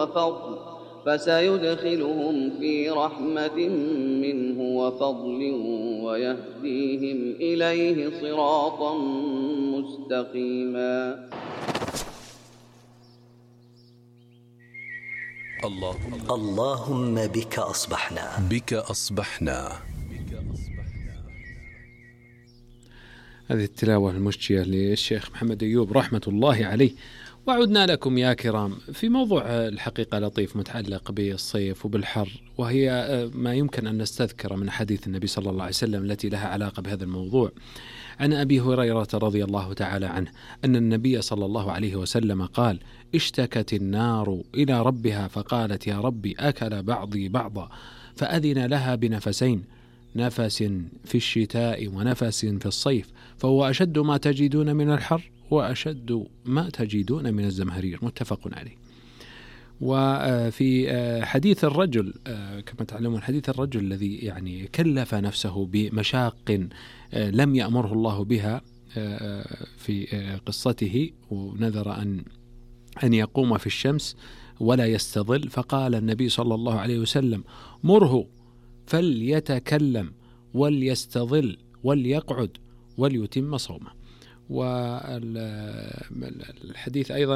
وفضل فسيدخلهم في رحمة منه وفضل ويهديهم إليه صراطا مستقيما. اللهم بك أصبحنا. هذه التلاوة المشجية للشيخ محمد أيوب رحمة الله عليه. وعدنا لكم يا كرام في موضوع الحقيقة لطيف متعلق بالصيف وبالحر، وهي ما يمكن أن نستذكر من حديث النبي صلى الله عليه وسلم التي لها علاقة بهذا الموضوع. عن أبي هريرة رضي الله تعالى عنه أن النبي صلى الله عليه وسلم قال: اشتكت النار إلى ربها فقالت: يا ربي أكل بعضي بعضا، فأذن لها بنفسين، نفس في الشتاء ونفس في الصيف، فهو أشد ما تجدون من الحر وأشد ما تجدون من الزمهرير. متفق عليه. وفي حديث الرجل كما تعلمون، حديث الرجل الذي يعني كلف نفسه بمشاق لم يأمره الله بها في قصته، ونذر أن يقوم في الشمس ولا يستظل، فقال النبي صلى الله عليه وسلم: مره فليتكلم وليستظل وليقعد وليتم صومه. والحديث أيضا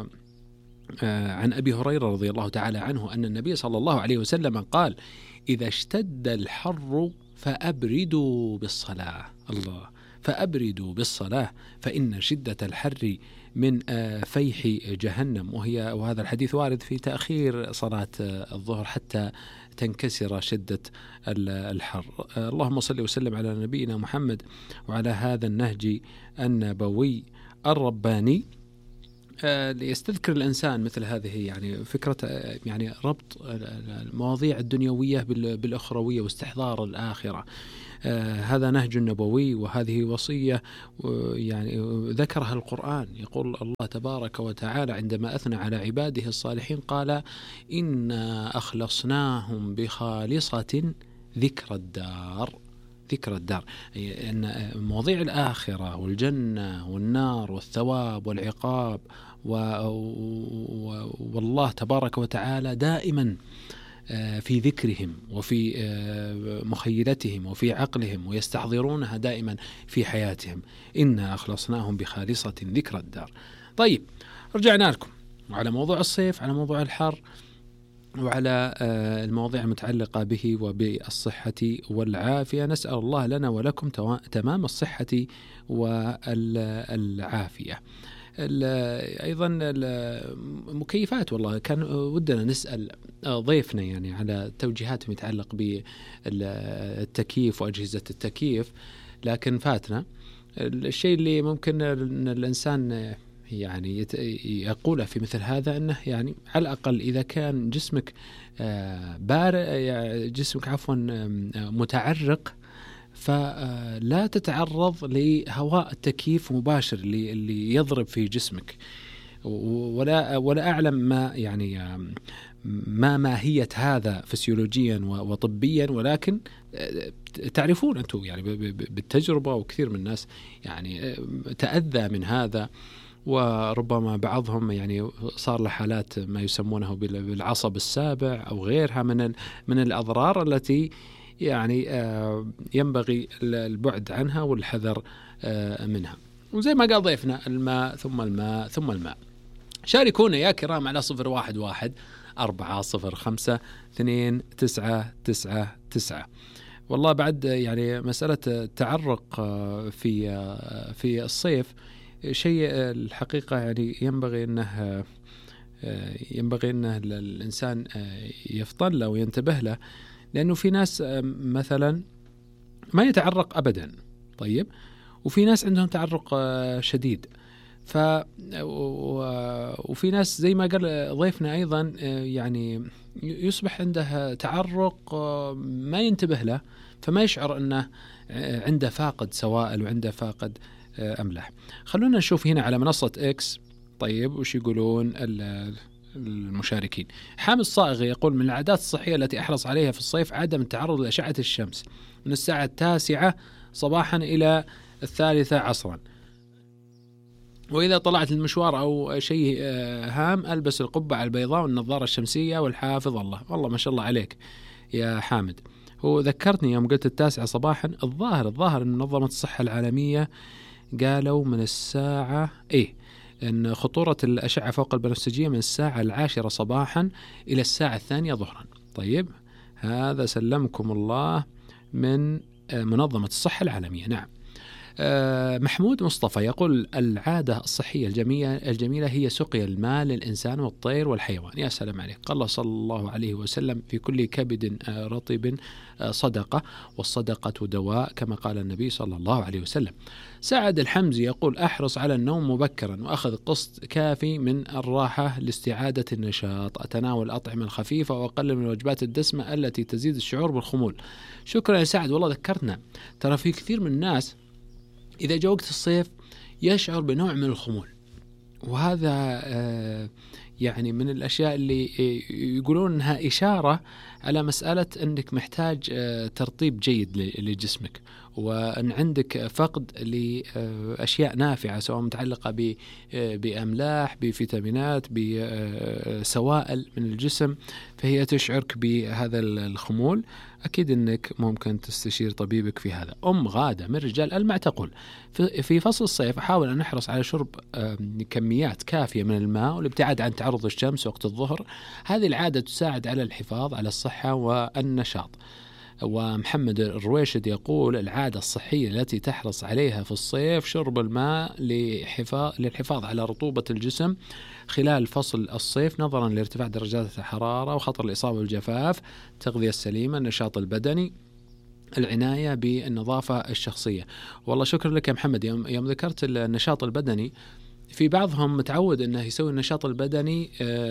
عن أبي هريرة رضي الله تعالى عنه أن النبي صلى الله عليه وسلم قال: إذا اشتد الحر فأبردوا بالصلاة. الله، فأبردوا بالصلاة فإن شدة الحر من فيح جهنم. وهذا الحديث وارد في تأخير صلاة الظهر حتى تنكسر شدة الحر. اللهم صل وسلم على نبينا محمد وعلى هذا النهج النبوي الرباني. ليستذكر الإنسان مثل هذه يعني فكرة يعني ربط المواضيع الدنيوية بالأخروية واستحضار الآخرة. هذا نهج نبوي، وهذه وصية يعني ذكرها القرآن. يقول الله تبارك وتعالى عندما أثنى على عباده الصالحين قال: إنا أخلصناهم بخالصة ذكر الدار. ذكر الدار، أن مواضيع الآخرة والجنة والنار والثواب والعقاب والله تبارك وتعالى دائما في ذكرهم وفي مخيلتهم وفي عقلهم، ويستحضرونها دائما في حياتهم. إنا أخلصناهم بخالصة ذكر الدار. طيب، رجعنا لكم على موضوع الصيف، على موضوع الحر، وعلى المواضيع المتعلقة به وبالصحة والعافية. نسأل الله لنا ولكم تمام الصحة والعافية. أيضا المكيفات، والله كان ودنا نسأل ضيفنا يعني على توجيهات متعلق بالتكييف وأجهزة التكييف، لكن فاتنا الشيء اللي ممكن الإنسان يعني يقوله في مثل هذا، أنه يعني على الأقل إذا كان جسمك متعرق، فلا تتعرض لهواء التكييف مباشر اللي يضرب في جسمك. ولا أعلم ما يعني ما ماهية هذا فسيولوجيا وطبيا، ولكن تعرفون أنتم يعني بالتجربة، وكثير من الناس يعني تأذى من هذا، وربما بعضهم يعني صار له حالات ما يسمونه بالعصب السابع أو غيرها من الأضرار التي يعني ينبغي البعد عنها والحذر منها. وزي ما قال ضيفنا: الماء ثم الماء ثم الماء. شاركونا يا كرام على 011-405-2999. والله بعد يعني مسألة التعرق في الصيف شيء الحقيقة يعني ينبغي أنه الإنسان يفطن له وينتبه له، لأنه في ناس مثلا ما يتعرق أبدا، طيب، وفي ناس عندهم تعرق شديد، وفي ناس زي ما قال ضيفنا أيضا يعني يصبح عنده تعرق ما ينتبه له، فما يشعر أنه عنده فاقد سوائل وعنده فاقد أملاح. خلونا نشوف هنا على منصة إكس، طيب، وش يقولون المشاركين. حامد صائغ يقول: من العادات الصحية التي أحرص عليها في الصيف عدم التعرض لأشعة الشمس من الساعة 9 صباحا إلى 3 عصرا. وإذا طلعت المشوار أو شيء هام ألبس القبعة البيضاء والنظارة الشمسية والحافظ الله. والله ما شاء الله عليك يا حامد. هو ذكرتني يوم قلت 9 صباحا، الظاهر أن منظمة الصحة العالمية قالوا من الساعة أن خطورة الأشعة فوق البنفسجية من الساعة 10 صباحا إلى الساعة 2 ظهرا. طيب هذا سلمكم الله من منظمة الصحة العالمية. نعم. محمود مصطفى يقول العادة الصحية الجميلة هي سقيا الماء للإنسان والطير والحيوان. يا سلام عليك. قال صلى الله عليه وسلم في كل كبد رطب صدقة، والصدقة دواء كما قال النبي صلى الله عليه وسلم. سعد الحمزي يقول أحرص على النوم مبكرا وأخذ قسط كافي من الراحة لاستعادة النشاط، أتناول الأطعمة الخفيفة وأقلل من الوجبات الدسمة التي تزيد الشعور بالخمول. شكرا يا سعد. والله ذكرتنا ترى في كثير من الناس إذا جاء وقت الصيف يشعر بنوع من الخمول، وهذا يعني من الأشياء اللي يقولون أنها إشارة على مسألة أنك محتاج ترطيب جيد لجسمك، وأن عندك فقد لأشياء نافعة سواء متعلقة بأملاح، بفيتامينات، بسوائل من الجسم، فهي تشعرك بهذا الخمول. أكيد أنك ممكن تستشير طبيبك في هذا. غادة من رجال المع تقول في فصل الصيف أحاول أن أحرص على شرب كميات كافية من الماء والابتعاد عن تعرض الشمس وقت الظهر. هذه العادة تساعد على الحفاظ على الصحة والنشاط. ومحمد الرويشد يقول العادة الصحية التي تحرص عليها في الصيف شرب الماء للحفاظ على رطوبة الجسم خلال فصل الصيف نظرا لارتفاع درجات الحرارة وخطر الإصابة بالجفاف، التغذية السليمة، النشاط البدني، العناية بالنظافة الشخصية. والله شكرا لك يا محمد. يوم ذكرت النشاط البدني، في بعضهم متعود أنه يسوي النشاط البدني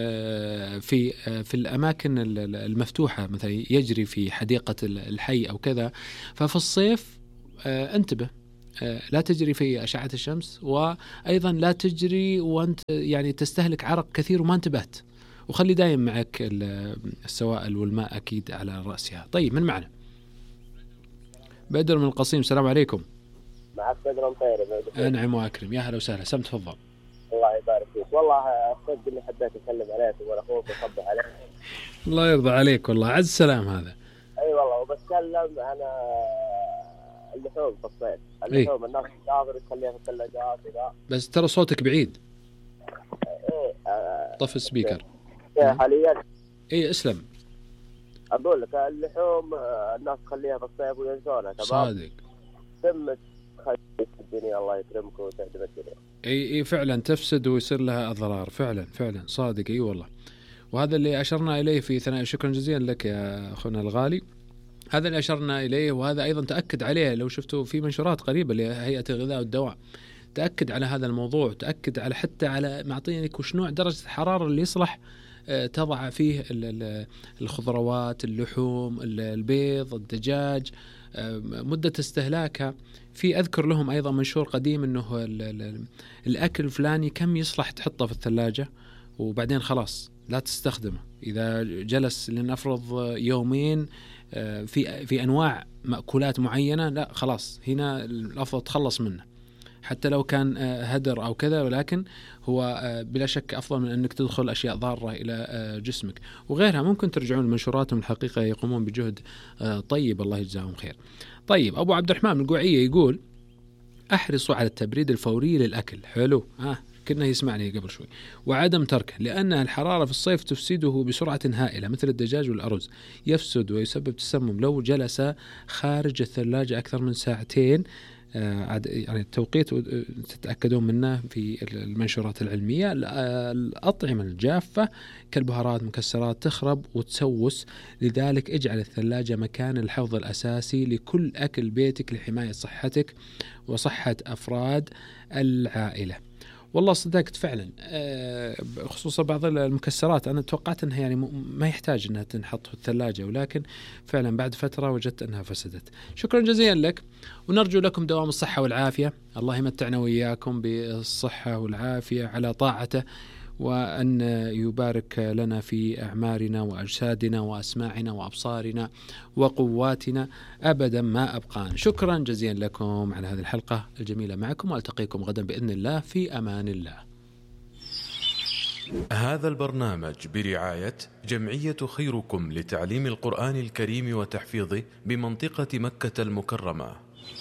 في الأماكن المفتوحة، مثلا يجري في حديقة الحي أو كذا. ففي الصيف انتبه، لا تجري في أشعة الشمس، وأيضا لا تجري وأنت يعني تستهلك عرق كثير وما انتبهت، وخلي دايم معك السوائل والماء أكيد على رأسها. طيب من معنا؟ بدر من القصيم. السلام عليكم. معك بدر مطير. أنعم وأكرم. يا هلا وسهلا. سم تفضل. الله يبارك فيك. والله أصدق إني حبيت أتكلم عليك وأخوك وأصبح عليك. الله يرضى عليك. والله عز السلام هذا. أي والله. وبتكلم عن اللحوم في الصيف. اللحوم الناس تقدر تخليها في الثلاجات كذا. بس ترى صوتك بعيد. طف السبيكر. حاليا. اسلم. أقول لك اللحوم الناس تخليها في الصيف وينسونها. صادق. تم تخلي الدنيا الله يكرمك وتهدم الدنيا. فعلا تفسد ويصير لها أضرار. فعلا صادق. والله. وهذا اللي أشرنا إليه في ثناء. شكرا جزيلا لك يا أخونا الغالي. هذا اللي أشرنا إليه، وهذا أيضا تأكد عليه لو شفتوا في منشورات قريبة لهيئة الغذاء والدواء، تأكد على هذا الموضوع، تأكد على حتى على معطينك وش نوع درجة الحرارة اللي يصلح تضع فيه الخضروات، اللحوم، البيض، الدجاج، مدة استهلاكها. في أذكر لهم أيضا منشور قديم أنه الأكل الفلاني كم يصلح تحطه في الثلاجة وبعدين خلاص لا تستخدمه. إذا جلس لنفرض يومين في أنواع مأكولات معينة، لا خلاص هنا الأفضل تخلص منه حتى لو كان هدر أو كذا، ولكن هو بلا شك أفضل من أنك تدخل أشياء ضارة إلى جسمك وغيرها. ممكن ترجعون لمنشوراتهم الحقيقة يقومون بجهد طيب، الله يجزاهم خير. طيب أبو عبد الرحمن من القوعية يقول أحرصوا على التبريد الفوري للأكل. حلو. كنا يسمعني قبل شوي. وعدم تركه، لأن الحرارة في الصيف تفسده بسرعة هائلة، مثل الدجاج والأرز يفسد ويسبب تسمم لو جلس خارج الثلاجة أكثر من ساعتين. يعني التوقيت تتأكدون منه في المنشورات العلمية. الأطعمة الجافة كالبهارات مكسرات تخرب وتسوس، لذلك اجعل الثلاجة مكان الحفظ الأساسي لكل أكل بيتك لحماية صحتك وصحة أفراد العائلة. والله صدقت فعلا، خصوصا بعض المكسرات أنا توقعت أنها يعني ما يحتاج أنها تنحط في الثلاجة، ولكن فعلا بعد فترة وجدت أنها فسدت. شكرا جزيلا لك، ونرجو لكم دوام الصحة والعافية. الله يمتعنا وإياكم بالصحة والعافية على طاعته، وأن يبارك لنا في أعمارنا وأجسادنا وأسماعنا وأبصارنا وقواتنا أبدا ما أبقان. شكرا جزيلا لكم على هذه الحلقة الجميلة معكم، وألتقيكم غدا بإذن الله في أمان الله. هذا البرنامج برعاية جمعية خيركم لتعليم القرآن الكريم وتحفيظه بمنطقة مكة المكرمة.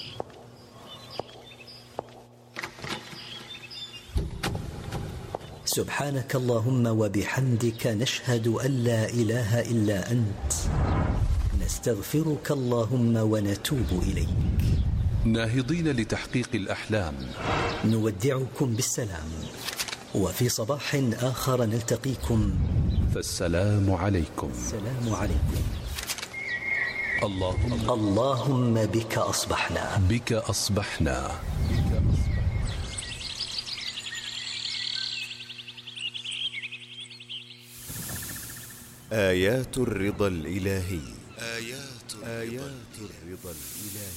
سبحانك اللهم وبحمدك، نشهد أن لا إله إلا أنت، نستغفرك اللهم ونتوب إليك. ناهضين لتحقيق الأحلام، نودعكم بالسلام، وفي صباح آخر نلتقيكم، فالسلام عليكم. السلام عليكم. اللهم بك أصبحنا، بك أصبحنا. آيات الرضا الإلهي. آيات الرضا الإلهي.